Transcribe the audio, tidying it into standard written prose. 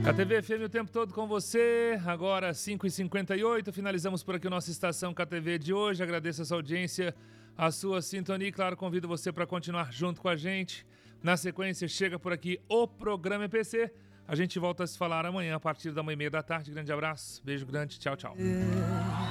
A TV FM o tempo todo com você, agora 5h58, finalizamos por aqui a nossa Estação KTV de hoje. Agradeço a sua audiência, a sua sintonia e, claro, convido você para continuar junto com a gente. Na sequência, chega por aqui o programa EPC. A gente volta a se falar amanhã a partir da 1h30 da tarde. Grande abraço, beijo grande, tchau, tchau.